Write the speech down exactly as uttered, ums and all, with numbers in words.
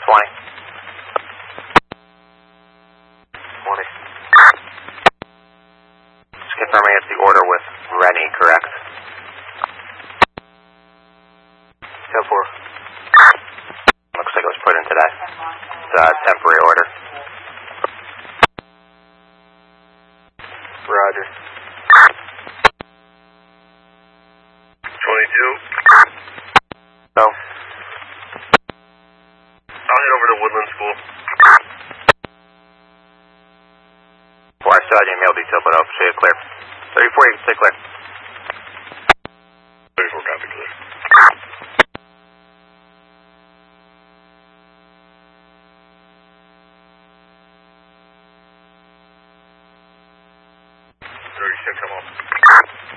twenty. twenty. Just confirming it's the order with Rennie, correct? ten four. Looks like it was put in today. It's a temporary order. Roger. twenty-two. So? I'll head over to Woodland School. Well, I still had your mail detail, but I'll say it clear. thirty-four, you can stay clear.